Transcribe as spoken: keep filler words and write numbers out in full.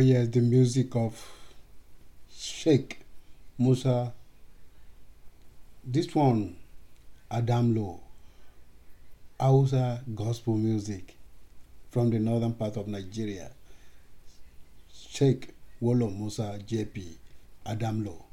yes, the music of Sheikh Musa. This one, Adam Low, Hausa gospel music from the northern part of Nigeria. Sheikh Wolo Musa J P, Adam Low.